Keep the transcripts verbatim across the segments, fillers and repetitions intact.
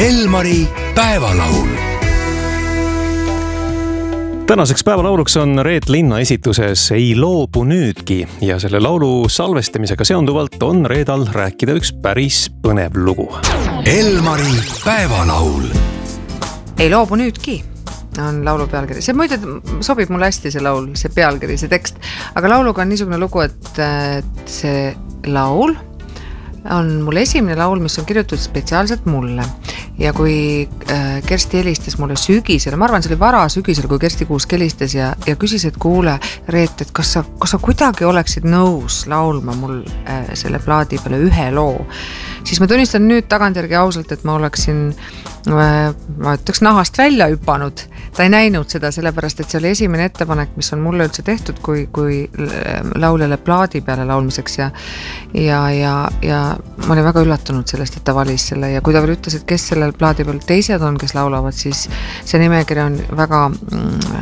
Elmari päevalaul. Tänaseks päevalauluks on Reet Linna esituses Ei loobu nüüdki ja selle laulu salvestamisega seonduvalt on Reedal rääkida üks päris põnev lugu. Elmari päevalaul. Ei loobu nüüdki on laulu pealkiri. See muide sobib mulle hästi see laul, see pealkiri, see tekst. Aga lauluga on niisugune lugu, et, et see laul on mul esimene laul, mis on kirjutatud spetsiaalselt mulle. Ja kui Kersti helistas mulle sügisel, ma arvan, see oli vara sügisel, kui Kersti Kuusk helistas ja, ja küsis, et kuule, Reet, et kas sa, kas sa kuidagi oleksid nõus laulma mul äh, selle plaadi peale ühe loo, siis ma tunnistan nüüd tagantjärgi ausalt, et ma oleksin äh, ma ütleks nahast välja hüpanud. Ta ei näinud seda sellepärast, et see oli esimene ettepanek, mis on mulle üldse tehtud, kui, kui lauljale plaadi peale laulmiseks ja, ja, ja, ja ma olin väga üllatunud sellest, et ta valis selle ja kui ta veel ütles, et kes sellel plaadi peal teised on, kes laulavad, siis see nimekiri on väga mm,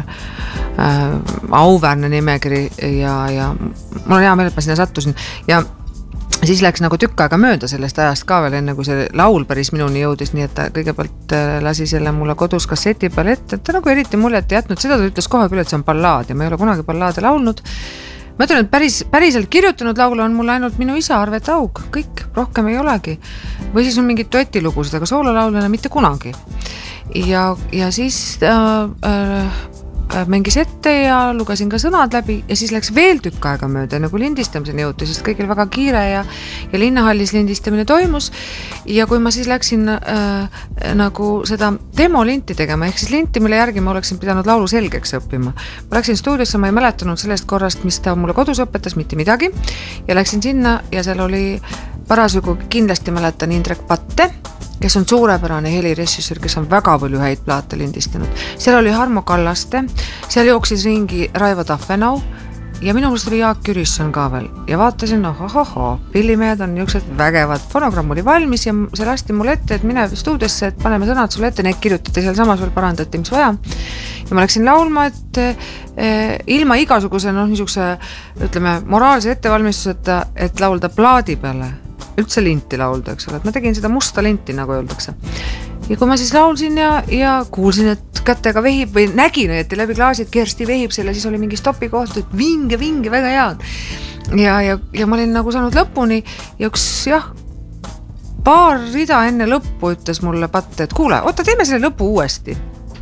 äh, auväärne nimekiri ja, ja mul on hea meel, et ma sinna sattusin ja siis läks nagu tükk aega mööda sellest ajast ka veel enne, kui see laul päris minuni jõudis, nii et ta kõigepealt lasi selle mulle kodus kasseti peal ette, et ta nagu eriti muljet ei jätnud, seda ta ütles kohe küll, et see on ballaad ja ma ei ole kunagi ballaade laulnud. Ma ütlen, et päris, päriselt kirjutanud laulu on mulle ainult minu isa Arve Taug, kõik, rohkem ei olegi. Või siis on mingid duetilugusid, aga soololaulena mitte kunagi. Ja, ja siis äh, äh, mängis ette ja lugesin ka sõnad läbi ja siis läks veel tükk aega mööda, nagu lindistamiseni jõuti, sest kõigil väga kiire ja, ja linnahallis lindistamine toimus ja kui ma siis läksin äh, nagu seda demolinti tegema, ehk siis linti, mille järgi ma oleksin pidanud laulu selgeks õppima. Ma läksin stuudiosse, ma ei mäletanud sellest korrast, mis ta mulle kodus õpetas, mitte midagi ja läksin sinna ja seal oli parasjagu kindlasti mäletan Indrek Patte, kes on suurepärane helirežissöör, kes on väga palju häid plaate lindistanud. Seal oli Harmo Kallaste, seal jooksis ringi Raivo Tafenau ja minu meelest oli Jaak Kürisson ka veel. Ja vaatasin, noh, ohoho, pillimehed on niisugused vägevad. Fonogramm oli valmis ja see lasti mulle ette, et mine stuudiosse, et paneme sõnad sulle ette, need kirjutati seal samas veel parandati, mis vaja. Ja ma läksin laulma, et eh, ilma igasuguse, noh, niisuguse, ütleme, moraalse ettevalmistuseta, et laulda plaadi peale. Üldse linti laulda, eks ole, et ma tegin seda musta linti, nagu öeldakse. Ja kui ma siis laulsin ja, ja kuulsin, et kätega vehib või nägin, et läbi klaasid Kersti vehib selle, siis oli mingi stopi koht, et vinge, vinge, väga head. Ja, ja, ja ma olin nagu saanud lõpuni ja üks, jah, paar rida enne lõppu ütles mulle Patte, et kuule, oota, teeme selle lõpu uuesti.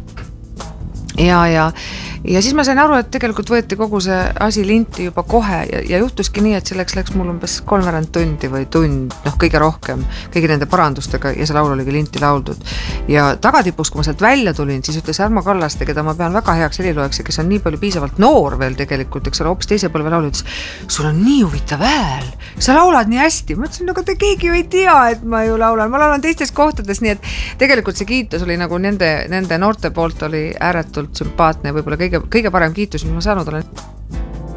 Ja, ja Ja siis ma sain aru, et tegelikult võeti kogu see asi linti juba kohe ja, ja juhtuski nii, et selleks läks mul umbes kolmveerand tundi või tund, noh kõige rohkem, kõigi nende parandustega ja see laul oligi linti lauldud. Ja tagatipus, kui ma sealt välja tulin, siis ütles Harmo Kallaste, keda ma pean väga heaks heliloeks ja kes on nii palju piisavalt noor veel tegelikult, eks ole, hoopis teise põlve laulu, ütles, sul on nii huvitav hääl, sa laulad nii hästi. Ma ütlesin, aga te keegi ju ei tea, et ma ju laulan, ma laulan teistes kohtades, nii et tegelikult see kiitus oli nagu nende, nende noorte poolt oli ääretult sümpaatne ja võib-olla kõige Kõige parem kiitus, mis ma saanud olen.